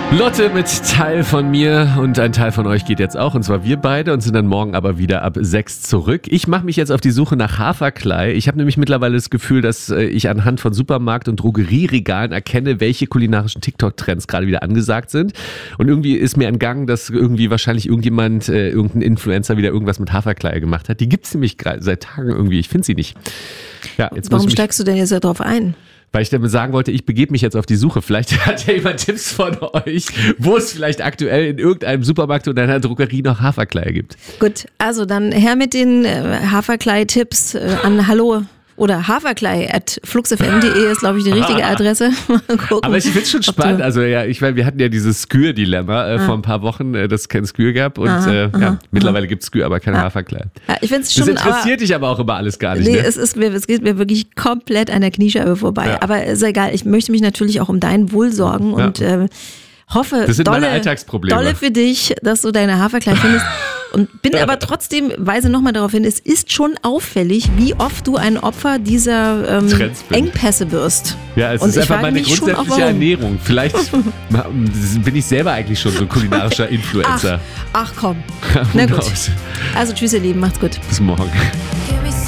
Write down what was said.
Lotte mit Teil von mir und ein Teil von euch geht jetzt auch, und zwar wir beide, und sind dann morgen aber wieder ab 6 zurück. Ich mache mich jetzt auf die Suche nach Haferklei. Ich habe nämlich mittlerweile das Gefühl, dass ich anhand von Supermarkt- und Drogerieregalen erkenne, welche kulinarischen TikTok-Trends gerade wieder angesagt sind. Und irgendwie ist mir entgangen, dass irgendwie wahrscheinlich irgendein Influencer wieder irgendwas mit Haferklei gemacht hat. Die gibt's nämlich gerade seit Tagen irgendwie. Ich finde sie nicht. Ja, jetzt Warum steigst du denn jetzt darauf ein? Weil ich damit sagen wollte, ich begebe mich jetzt auf die Suche. Vielleicht hat ja jemand Tipps von euch, wo es vielleicht aktuell in irgendeinem Supermarkt oder einer Drogerie noch Haferklei gibt. Gut, also dann her mit den Haferklei-Tipps an Hallo oder haferklei@fluxfm.de ist, glaube ich, die richtige Adresse. Mal gucken, aber ich finde es schon spannend. Also ja, ich meine, wir hatten ja dieses Skür-Dilemma vor ein paar Wochen, dass es kein Skür gab. Und mittlerweile gibt es Skür, aber kein Haferklei. Ja, ich find's schon, das interessiert dich aber auch immer alles gar nicht. Nee, ne? es geht mir wirklich komplett an der Kniescheibe vorbei. Ja. Aber ist egal, ich möchte mich natürlich auch um dein Wohl sorgen und hoffe, Das sind meine Alltagsprobleme. dolle für dich, dass du deine Haferklei findest. Und bin aber trotzdem, weise nochmal darauf hin, es ist schon auffällig, wie oft du ein Opfer dieser Engpässe wirst. Ja, es und ist einfach meine grundsätzliche grundsätzliche Ernährung. Vielleicht bin ich selber eigentlich schon so ein kulinarischer Influencer. Ach komm. Na gut. Also tschüss ihr Lieben, macht's gut. Bis morgen.